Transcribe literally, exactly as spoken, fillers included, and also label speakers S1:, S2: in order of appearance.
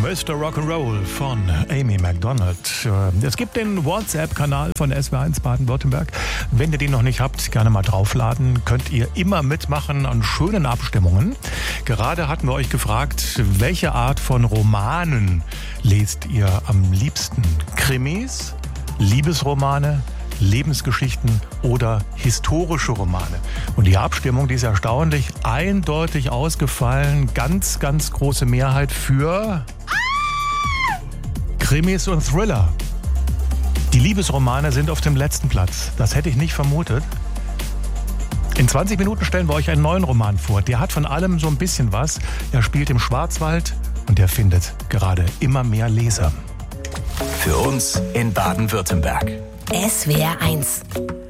S1: Mister Rock'n'Roll von Amy Macdonald. Es gibt den WhatsApp-Kanal von S W R eins Baden-Württemberg. Wenn ihr den noch nicht habt, gerne mal draufladen. Könnt ihr immer mitmachen an schönen Abstimmungen. Gerade hatten wir euch gefragt, welche Art von Romanen lest ihr am liebsten? Krimis, Liebesromane, Lebensgeschichten oder historische Romane. Und die Abstimmung, die ist erstaunlich eindeutig ausgefallen. Ganz, ganz große Mehrheit für Krimis und Thriller. Die Liebesromane sind auf dem letzten Platz. Das hätte ich nicht vermutet. In zwanzig Minuten stellen wir euch einen neuen Roman vor. Der hat von allem so ein bisschen was. Er spielt im Schwarzwald und er findet gerade immer mehr Leser.
S2: Für uns in Baden-Württemberg.
S3: S W R eins